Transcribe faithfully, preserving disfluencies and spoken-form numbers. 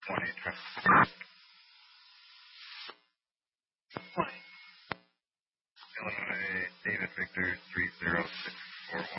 twenty, twenty. Illinois, David Victor, three zero six four one.